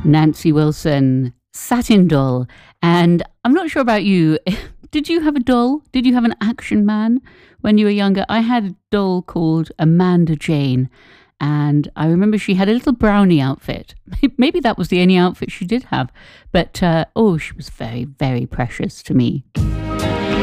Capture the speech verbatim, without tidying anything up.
Nancy Wilson, Satin Doll. And I'm not sure about you. Did you have a doll? Did you have an action man when you were younger? I had a doll called Amanda Jane. And I remember she had a little brownie outfit. Maybe that was the only outfit she did have. But, uh, oh, she was very, very precious to me.